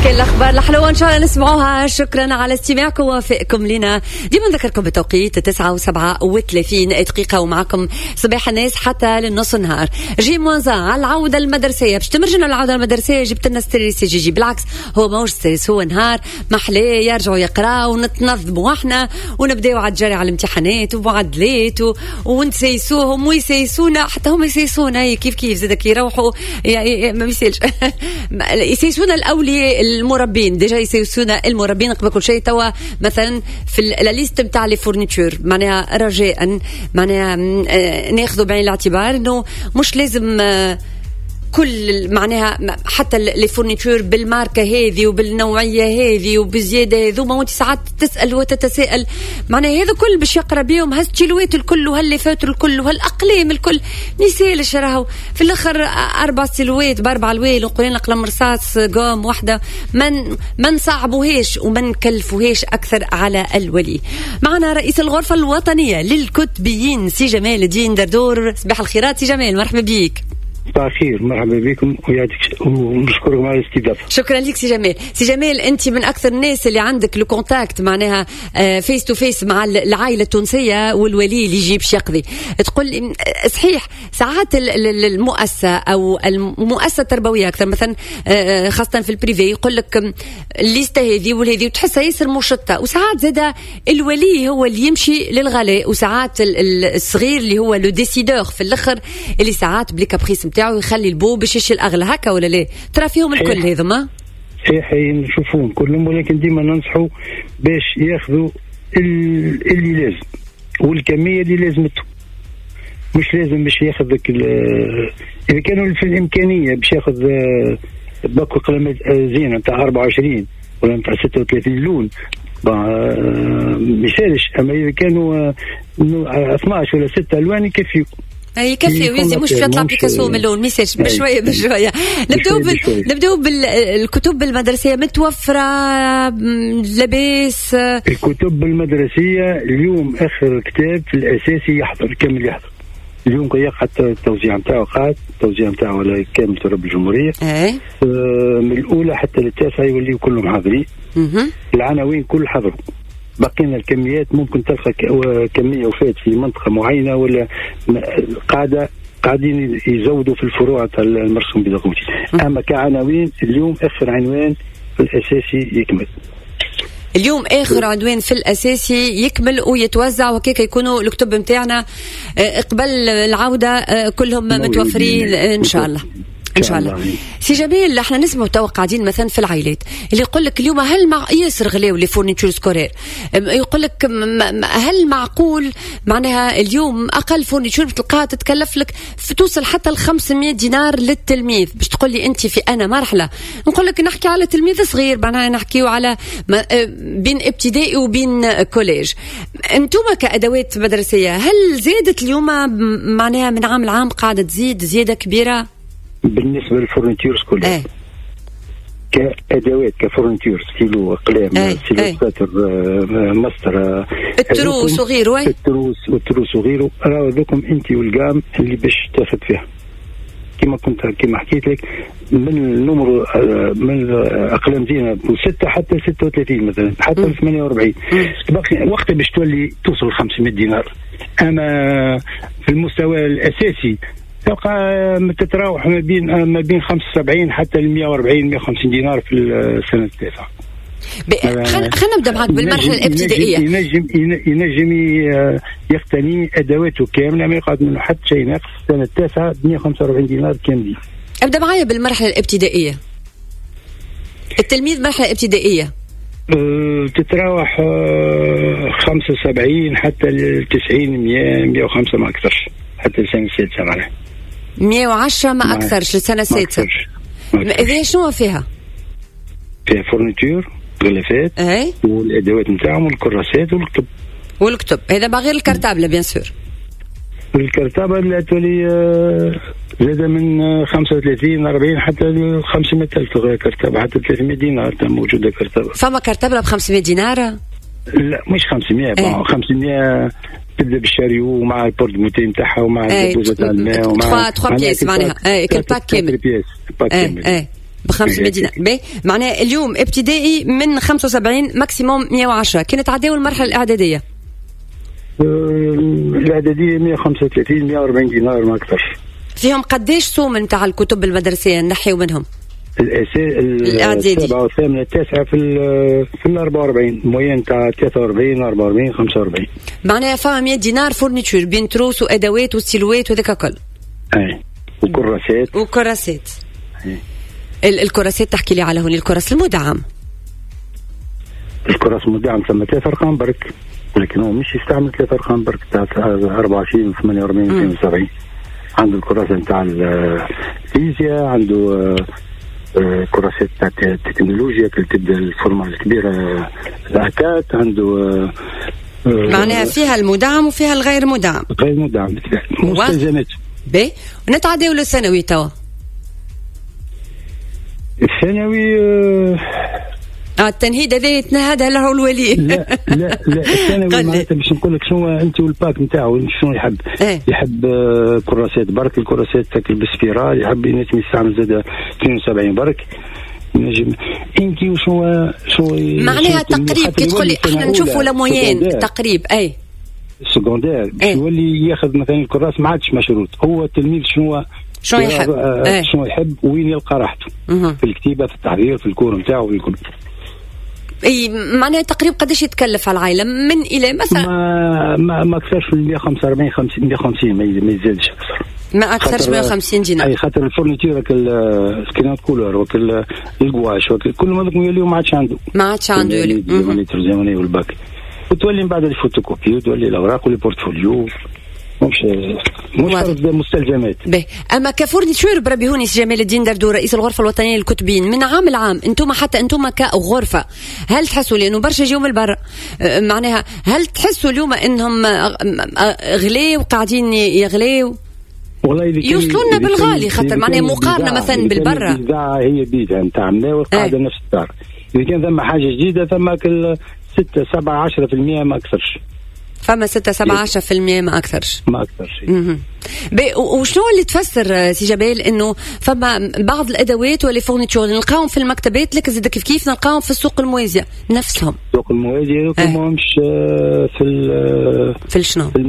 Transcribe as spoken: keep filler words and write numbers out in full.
كل الأخبار الحلوة إن شاء الله نسمعوها. شكرا على استماعكم ووافقكم لنا. ديما نذكركم بتوقيت تسعة وسبعة وثلاثين دقيقة ومعكم صباح الناس حتى للنص النهار. جي موزا على العودة المدرسية باش تمرجنا العودة المدرسية. جبت لنا ستريس جي جي بالعكس هو موش ستريس، هو نهار محليه يرجعوا يقراوا ونتنظموا احنا ونبداو على الجري على الامتحانات ومعدلات ونسيسوهم ويسيسونا حتى هم يسيسونا كيف كيف زادك يروحوا يعني ما بيسالش يسيسونا الأولياء المربين ديجا يسيسونا المربين قبل كل شيء. توا مثلا في الليست نتاع لي فورنيتور معناها رجاء معناها ناخذوا بعين الاعتبار انه مش لازم كل معناها حتى لي فورنيتور بالماركه هذه وبالنوعيه هذه وبزياده هذوما وانت ساعات تسال وتتساءل معناها هذا كل باش يقرا بيهم هالتيلوات الكل وهالليفات الكل وهالاقلام الكل نسالش راهو في الاخر اربع سيلوات باربع الوان وقولين لك قلم رصاص قام واحده من ما نصعبوهاش وما نكلفوهاش اكثر على الولي. معنا رئيس الغرفه الوطنيه للكتبيين سي جمال الدين دردور. صباح الخيرات سي جمال، مرحبا بيك. صباح الخير، مرحبا بكم ويعطيك ونشكركم على الاستضافه. شكرا لك سي جمال. سي جمال انت من اكثر الناس اللي عندك لو كونتاكت معناها فيس تو فيس مع العائله التونسيه والولي اللي يجي باش يقضي. تقول صحيح ساعات المؤسسه او المؤسسه التربويه اكثر مثلا خاصه في البريفي يقول لك الليسته هذه والهذه وتحسها ياسر مشطه، وساعات زاد الولي هو اللي يمشي للغلاء، وساعات الصغير اللي هو لو ديسيدور في الاخر اللي ساعات بلي كابريس تاعو يخلي البو باش يشي الاغلى هكا ولا لا؟ ترى فيهم الكل هذوما صحيح نشوفوهم كلهم، ولكن ديما ننصحوا باش ياخذوا اللي لازم والكميه اللي لازمته، مش لازم باش ياخذ اذا كانوا في الامكانيه باش ياخذ باك قلم زينه نتاع أربعة وعشرين ولا نتاع ستة وثلاثين لون ميسالش، اما اذا كانوا اثناش ولا ستة الوان يكفيو يكفي ويزي مش يطلع بيكاسو من اللون ميساج بشويه بشويه. نبداو بال... نبداو بالكتب المدرسيه متوفره لباس. الكتب المدرسيه اليوم اخر كتاب في الاساسي يحضر كامل يحضر اليوم كي حتى التوزيع نتاعو قاعد التوزيع نتاعو على كامل تراب الجمهوريه ايه آه من الاولى حتى للتاسعه يوليو كلهم حاضرين. العناوين كل حضروا، بقينا الكميات ممكن تلقى كمية وفات في منطقة معينة ولا قاعدة قاعدين يزودوا في الفروع المرسوم بدقوتي. أما كعناوين اليوم آخر عنوان في الأساسي يكمل. اليوم آخر عنوان في الأساسي يكمل ويتوزع وكيك يكونوا الكتب متاعنا قبل العودة كلهم متوفرين إن شاء الله. ان شاء الله. سي جميل احنا نسمع تو قاعدين مثلا في العائلات اللي يقول لك اليوم هل مع ياسر غلاو لي فورنيتور سكولير، يقول لك هل معقول معناها اليوم اقل فورنيتور بتلقاها تتكلف لك توصل حتى ل خمسمية دينار للتلميذ. باش تقول لي انت في انا مرحله نقول لك نحكي على تلميذ صغير معناها نحكيو على بين ابتدائي وبين كوليج. انتم كادوات مدرسيه هل زادت اليوم معناها من عام لعام قاعده تزيد زياده كبيره بالنسبه للفورنيتور سكولير؟ ايه كادوات كفورنيتور ستيلو اقلام ايه ستيلو ايه ساتر مسطره التروس وغيره التروس والتروس وغيره راهو ذوكم انت والقام اللي باش تاخذ فيها كما كنت كما حكيت لك من النمر من اقلام زينه ستة حتى ستة وثلاثين مثلا حتى ل ثمانية وأربعين وقت باش تولي توصل خمسمية دينار. اما في المستوى الاساسي تبقى تتراوح ما بين ما بين خمسة وسبعين حتى ل مية وأربعين مية وخمسين دينار في السنه التاسعه. خلينا نبدا معك بالمرحله الابتدائيه. ينجم ينجم يقتني ادواته كامله ما يقعد منه حتى شيء ناقص السنه التاسعه مية وخمسة وأربعين دينار كاملين. ابدا معايا بالمرحله الابتدائيه. التلميذ مرحله ابتدائيه أه تتراوح أه خمسة وسبعين حتى ل تسعين مية مية وخمسة ما اكثرش حتى السنه السادسه معناها مية وعشرة ما أكثرش للسنة السادسة. إذا شنو فيها؟ فيها فورنيتور غلافات أي والأدوات نتاعهم والكراسات والكتب والكتب هذا بغير الكرتابلة بيان سور. الكرتابة اللي تولي زادة من خمسة وثلاثين أربعين حتى ل خمسمية ألف كرتابة حتى ثلاثمية دينار موجودة كرتابة. فما كرتابة ب خمسمية دينار؟ لا مش خمسمية أيه. خمسمية تبدا بالشاريو ومع البورتموتي نتاعها ومع الدبوزه تاع الماء ومع تخوا تخوا بياس معناها اي كل باك كامل بياس باك كامل اي ب خمسمية دينار. باهي معناها اليوم ابتدائي من خمسة وسبعين ماكسيموم مية وعشرة. كي نتعداو المرحله الاعداديه الاعداديه مية وخمسة وثلاثين مية وأربعين دينار ما اكثرش. فيهم قديش سوم نتاع الكتب المدرسيه نحيو منهم؟ الأعدادي السابعة والثامنة التاسعة في في ال أربعة وأربعين موين تاع ثلاثة وأربعين أربعة وأربعين خمسة وأربعين. معناها فما مية دينار فورنيتور بين تروس وأدوات وستيلوات وذاك كل. أي وكراسات. وكراسات. الكراسات تحكي لي على هوني الكراس المدعم. الكراس المدعم ثم ثلاثة أرقام برك، لكن هو مش يستعمل ثلاثة أرقام برك تاع أربعة وعشرين ثمانية وأربعين اثنين وسبعين. عنده الكراسة نتاع الفيزياء، عنده كراسات تاع التكنولوجيا كي تبدا الفورمه الكبيره الاكات، عنده معناها فيها المدعم وفيها الغير مدعم. غير مدعم مستلزمات. باهي ونتعداو للثانوي توا. الثانوي اه التنهيد هذا يتنهد هل هو الولي؟ لا لا لا الثانوي معناتها باش نقول لك شنو انت والباك نتاعو شنو يحب. ايه؟ يحب كراسات برك، الكراسات تاكل بالسبيرال، يحب ينجم يستعمل زاد اثنين وسبعين برك نجم انت وشنو شنو معناها تقريب كي تقول لي احنا نشوفوا لموين تقريب. اي سكوندير يولي ياخذ مثلا الكراس ما عادش مشروط، هو التلميذ شنو شنو يحب آه شنو يحب وين يلقى راحته في الكتيبه في التحضير في الكور نتاعو في الكل. اي معناها تقريب قداش يتكلف على العائله من الى مثلا؟ ما ما, ما اكثرش من مية وخمسة وأربعين خمسين مية وخمسين ما يزيدش اكثر. ما اكثرش مية وخمسين دينار. اي خاطر الفورنيتور سكينات كولور وكل القواش وكل كل ما ذوك يوليو ما عادش عنده ما عادش عنده يولي الترجماني والباك، وتولي من بعد الفوتوكوبي وتولي الاوراق والبورتفوليو مش مش فرض مستلزمات. به اما كفورنيتور بربي هوني جمال الدين دردو رئيس الغرفه الوطنيه للكتبين من عام لعام انتم حتى انتم كغرفه هل تحسوا لانه برشا يجيو من البر معناها هل تحسوا اليوم انهم غلاو وقاعدين يغلاو؟ يوصلونا بالغالي خاطر معناها مقارنه مثلا بالبرة البضاعه هي بيدها نتاع مناول قاعده نفس الدار. اذا كان ثم حاجه جديده ثم كل ستة سبعة عشرة في المية ما اكثرش. فما ستة سبعة عشرة في المية ما أكثرش. ما أكثرش. وشنو اللي تفسر سي جبال إنه فما بعض الأدوات واللي فورنيتور نلقاهم في المكتبات لكن زاد كيف كيف نلقاهم في السوق الموازية نفسهم. السوق الموازية ما همش في ال في الشنو؟